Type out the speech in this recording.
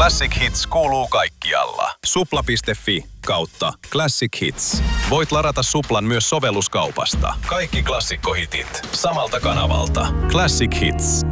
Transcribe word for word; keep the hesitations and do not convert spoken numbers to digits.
Classic Hits kuuluu kaikkialla. Supla piste fi kautta Classic Hits. Voit ladata Suplan myös sovelluskaupasta. Kaikki klassikkohitit samalta kanavalta. Classic Hits.